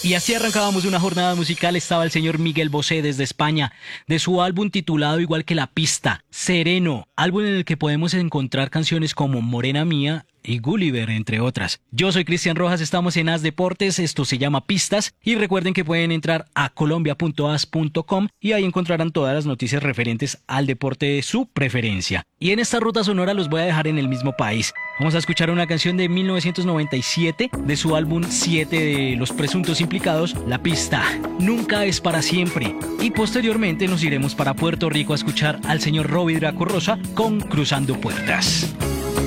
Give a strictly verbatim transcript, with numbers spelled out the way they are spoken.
Y así arrancábamos una jornada musical. Estaba el señor Miguel Bosé desde España, de su álbum titulado igual que La Pista, Sereno, álbum en el que podemos encontrar canciones como Morena Mía y Gulliver, entre otras. Yo soy Cristian Rojas, estamos en As Deportes, esto se llama Pistas, y recuerden que pueden entrar a colombia punto as punto com y ahí encontrarán todas las noticias referentes al deporte de su preferencia. Y en esta ruta sonora los voy a dejar en el mismo país. Vamos a escuchar una canción de mil novecientos noventa y siete de su álbum siete de Los Presuntos Implicados, La Pista, Nunca es para siempre. Y posteriormente nos iremos para Puerto Rico a escuchar al señor Robbie Draco Rosa con Cruzando Puertas.